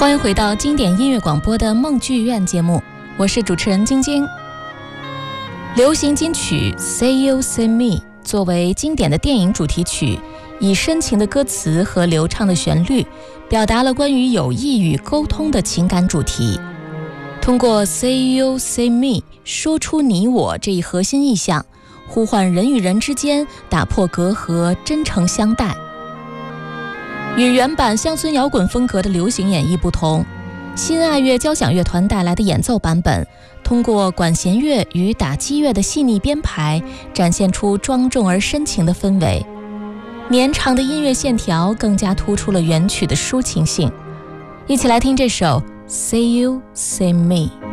欢迎回到经典音乐广播的梦剧院节目，我是主持人晶晶。流行金曲 Say You Say Me 作为经典的电影主题曲，以深情的歌词和流畅的旋律，表达了关于友谊与沟通的情感主题。通过 Say You Say Me 说出你我这一核心意象，呼唤人与人之间打破隔阂，真诚相待。与原版乡村摇滚风格的流行演绎不同，新爱乐交响乐团带来的演奏版本，通过管弦乐与打击乐的细腻编排，展现出庄重而深情的氛围。绵长的音乐线条更加突出了原曲的抒情性。一起来听这首 Say You Say Me。